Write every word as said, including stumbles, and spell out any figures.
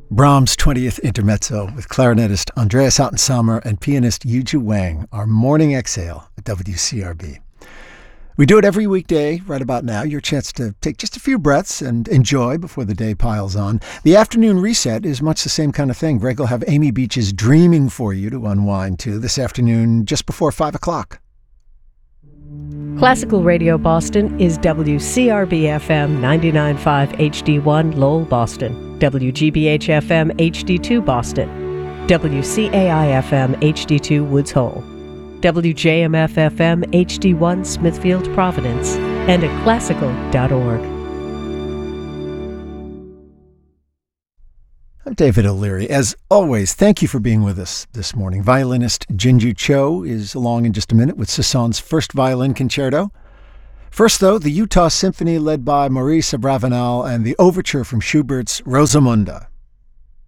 Brahms' twentieth Intermezzo with clarinetist Andreas Ottensamer and pianist Yuju Wang, our morning exhale at W C R B. We do it every weekday right about now, your chance to take just a few breaths and enjoy before the day piles on. The afternoon reset is much the same kind of thing. Greg will have Amy Beach's Dreaming for you to unwind to this afternoon just before five o'clock. Classical Radio Boston is W C R B F M ninety-nine point five H D one Lowell, Boston, W G B H F M H D two Boston, W C A I F M H D two Woods Hole, W J M F F M H D one Smithfield, Providence, and at classical dot org. I'm David O'Leary. As always, thank you for being with us this morning. Violinist Jinju Cho is along in just a minute with Sasson's first violin concerto. First, though, the Utah Symphony led by Maurice Abravanel and the overture from Schubert's Rosamunde.